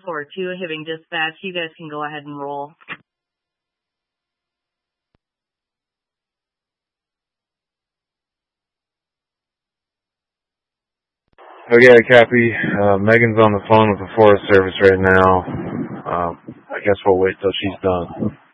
442 Hibbing Dispatch. You guys can go ahead and roll. Okay, Cappy. Megan's on the phone with the Forest Service right now. I guess we'll wait till she's done.